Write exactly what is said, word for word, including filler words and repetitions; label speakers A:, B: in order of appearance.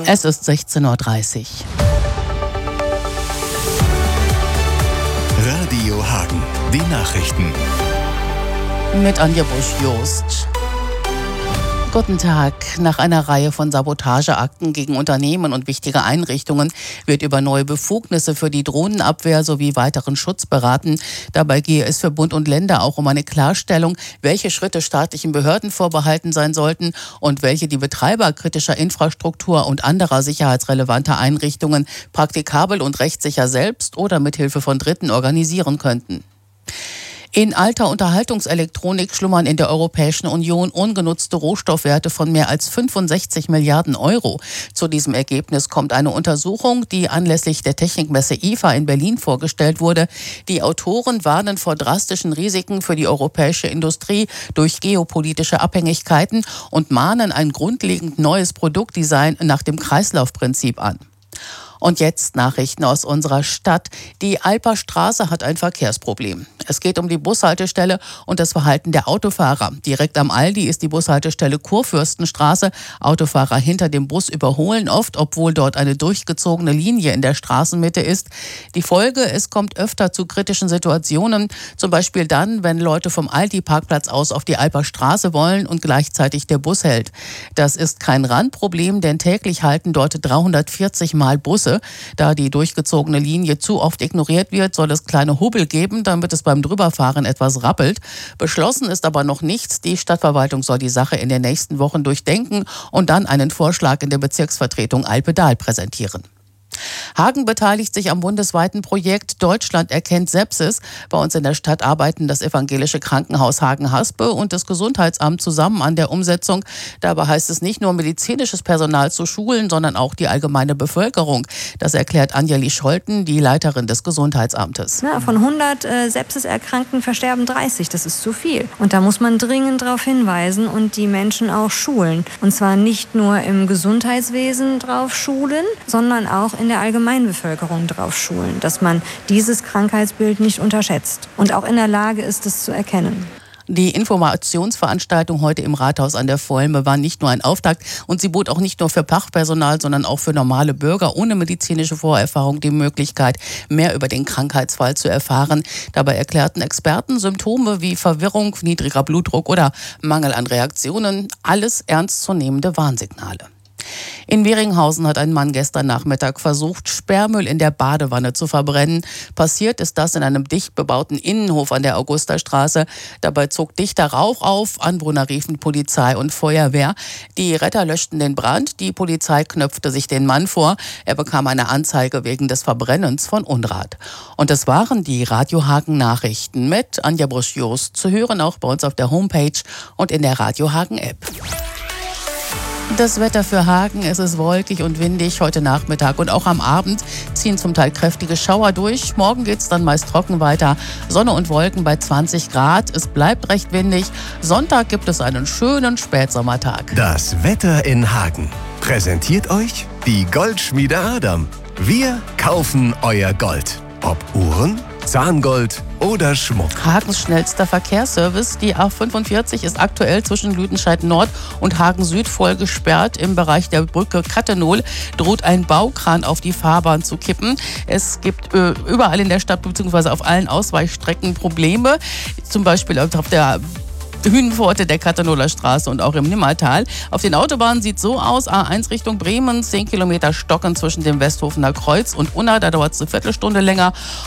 A: Es ist sechzehn Uhr dreißig.
B: Radio Hagen, die Nachrichten.
A: Mit Anja Busch-Jost. Guten Tag. Nach einer Reihe von Sabotageakten gegen Unternehmen und wichtige Einrichtungen wird über neue Befugnisse für die Drohnenabwehr sowie weiteren Schutz beraten. Dabei gehe es für Bund und Länder auch um eine Klarstellung, welche Schritte staatlichen Behörden vorbehalten sein sollten und welche die Betreiber kritischer Infrastruktur und anderer sicherheitsrelevanter Einrichtungen praktikabel und rechtssicher selbst oder mit Hilfe von Dritten organisieren könnten. In alter Unterhaltungselektronik schlummern in der Europäischen Union ungenutzte Rohstoffwerte von mehr als fünfundsechzig Milliarden Euro. Zu diesem Ergebnis kommt eine Untersuchung, die anlässlich der Technikmesse I F A in Berlin vorgestellt wurde. Die Autoren warnen vor drastischen Risiken für die europäische Industrie durch geopolitische Abhängigkeiten und mahnen ein grundlegend neues Produktdesign nach dem Kreislaufprinzip an. Und jetzt Nachrichten aus unserer Stadt. Die Alper Straße hat ein Verkehrsproblem. Es geht um die Bushaltestelle und das Verhalten der Autofahrer. Direkt am Aldi ist die Bushaltestelle Kurfürstenstraße. Autofahrer hinter dem Bus überholen oft, obwohl dort eine durchgezogene Linie in der Straßenmitte ist. Die Folge, es kommt öfter zu kritischen Situationen. Zum Beispiel dann, wenn Leute vom Aldi-Parkplatz aus auf die Alper Straße wollen und gleichzeitig der Bus hält. Das ist kein Randproblem, denn täglich halten dort dreihundertvierzig Mal Busse. Da die durchgezogene Linie zu oft ignoriert wird, soll es kleine Hubbel geben, damit es beim Drüberfahren etwas rappelt. Beschlossen ist aber noch nichts. Die Stadtverwaltung soll die Sache in den nächsten Wochen durchdenken und dann einen Vorschlag in der Bezirksvertretung Alpedal präsentieren. Hagen beteiligt sich am bundesweiten Projekt Deutschland erkennt Sepsis. Bei uns in der Stadt arbeiten das evangelische Krankenhaus Hagen-Haspe und das Gesundheitsamt zusammen an der Umsetzung. Dabei heißt es nicht nur medizinisches Personal zu schulen, sondern auch die allgemeine Bevölkerung. Das erklärt Anjeli Scholten, die Leiterin des Gesundheitsamtes.
C: Ja, von hundert äh, Sepsis-Erkrankten versterben dreißig. Das ist zu viel. Und da muss man dringend darauf hinweisen und die Menschen auch schulen. Und zwar nicht nur im Gesundheitswesen drauf schulen, sondern auch in der Allgemeinbevölkerung drauf schulen, dass man dieses Krankheitsbild nicht unterschätzt und auch in der Lage ist, es zu erkennen.
A: Die Informationsveranstaltung heute im Rathaus an der Volme war nicht nur ein Auftakt und sie bot auch nicht nur für Fachpersonal, sondern auch für normale Bürger ohne medizinische Vorerfahrung die Möglichkeit, mehr über den Krankheitsfall zu erfahren. Dabei erklärten Experten Symptome wie Verwirrung, niedriger Blutdruck oder Mangel an Reaktionen, alles ernstzunehmende Warnsignale. In Weringhausen hat ein Mann gestern Nachmittag versucht, Sperrmüll in der Badewanne zu verbrennen. Passiert ist das in einem dicht bebauten Innenhof an der Augustastraße. Dabei zog dichter Rauch auf. Anwohner riefen Polizei und Feuerwehr. Die Retter löschten den Brand. Die Polizei knöpfte sich den Mann vor. Er bekam eine Anzeige wegen des Verbrennens von Unrat. Und das waren die Radio Hagen Nachrichten mit Anja Busch-Jost. Zu hören auch bei uns auf der Homepage und in der Radio Hagen App. Das Wetter für Hagen, es ist wolkig und windig heute Nachmittag und auch am Abend ziehen zum Teil kräftige Schauer durch. Morgen geht es dann meist trocken weiter. Sonne und Wolken bei zwanzig Grad. Es bleibt recht windig. Sonntag gibt es einen schönen Spätsommertag.
B: Das Wetter in Hagen präsentiert euch die Goldschmiede Adam. Wir kaufen euer Gold. Ob Uhren, Zahngold oder Schmuck.
A: Hagens schnellster Verkehrsservice. Die A fünfundvierzig ist aktuell zwischen Lüdenscheid Nord und Hagen Süd voll gesperrt. Im Bereich der Brücke Kattenol droht ein Baukran auf die Fahrbahn zu kippen. Es gibt äh, überall in der Stadt bzw. auf allen Ausweichstrecken Probleme. Zum Beispiel auf der Hünenpforte der Kattenoler Straße und auch im Nimmertal. Auf den Autobahnen sieht es so aus: A eins Richtung Bremen, zehn Kilometer Stocken zwischen dem Westhofener Kreuz und Unna, da dauert es eine Viertelstunde länger.